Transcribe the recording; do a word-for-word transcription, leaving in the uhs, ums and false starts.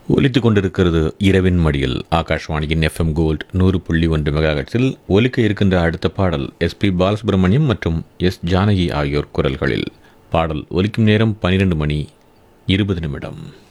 ஒலித்துக் கொண்டிருக்கிறது இரவின் மடியில். ஆகாஷ்வாணியின் எஃப்எம் கோல்ட் நூறு புள்ளி ஒன்று மெகாஹெர்ட்ஸில் ஒலிக்க இருக்கின்ற அடுத்த பாடல் எஸ் பி பாலசுப்ரமணியம் மற்றும் எஸ் ஜானகி ஆகியோர் குரல்களில். பாடல் ஒலிக்கும் நேரம் பனிரெண்டு மணி இருபது நிமிடம்.